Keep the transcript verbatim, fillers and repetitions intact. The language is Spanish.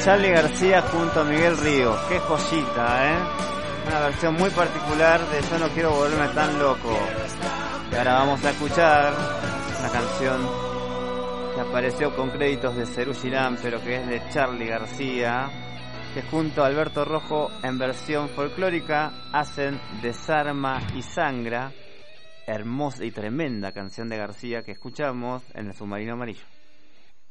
Charly García junto a Miguel Ríos. Qué joyita, ¿eh? Una versión muy particular de Yo no quiero volverme tan loco. Y ahora vamos a escuchar una canción que apareció con créditos de Serú Girán, pero que es de Charly García, que junto a Alberto Rojo en versión folclórica hacen Desarma y Sangra, hermosa y tremenda canción de García que escuchamos en El Submarino Amarillo.